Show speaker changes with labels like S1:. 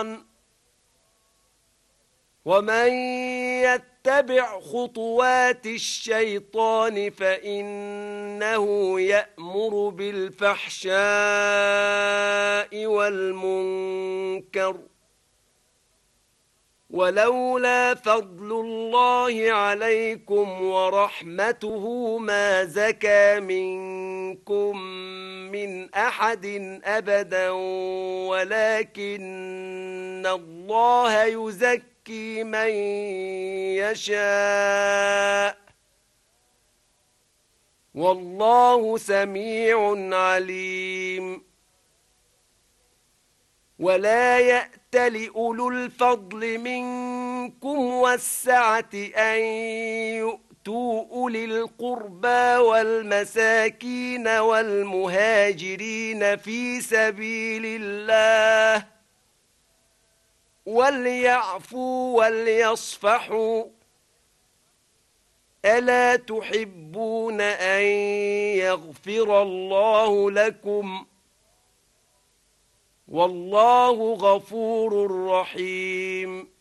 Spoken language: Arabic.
S1: ومن يتبع خطوات الشيطان فإنه يأمر بالفحشاء والمنكر ولولا فضل الله عليكم ورحمته ما زكى منكم من أحد أبدا ولكن الله يزكي من يشاء والله سميع عليم ولا يأتل أولو الفضل منكم والسعة أن يؤتوا أولي القربى والمساكين والمهاجرين في سبيل الله وليعفوا وليصفحوا ألا تحبون أن يغفر الله لكم والله غفور رحيم